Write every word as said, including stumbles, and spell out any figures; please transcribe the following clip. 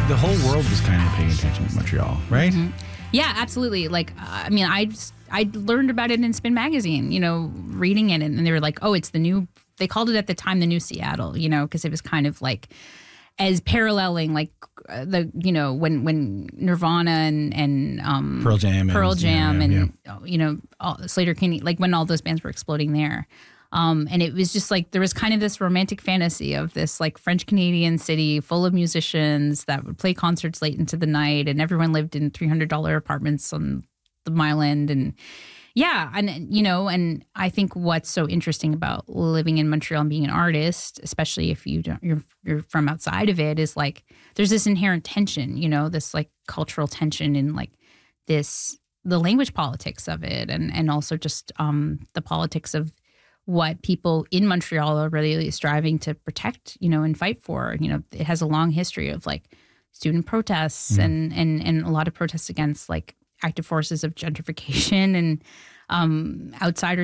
the whole world was kind of paying attention to Montreal, right? Mm-hmm. Yeah, absolutely. Like, uh, I mean, I I learned about it in Spin Magazine, you know, reading it, and they were like, oh, it's the new, they called it at the time the new Seattle, you know, because it was kind of like as paralleling like uh, the, you know, when when Nirvana and, and um, Pearl Jam. Pearl and, Jam yeah, yeah, and, yeah. you know, all, Slater Kinney, like when all those bands were exploding there. Um, and it was just like, there was kind of this romantic fantasy of this like French Canadian city full of musicians that would play concerts late into the night, and everyone lived in three hundred dollars apartments on the Mile End. And yeah, and you know, and I think what's so interesting about living in Montreal and being an artist, especially if you don't, you're, you're from outside of it, is like, there's this inherent tension, you know, this like cultural tension in like this, the language politics of it. And, and also just um, the politics of what people in Montreal are really striving to protect, you know, and fight for. You know, it has a long history of like student protests mm. and, and, and a lot of protests against like active forces of gentrification and um, outsiders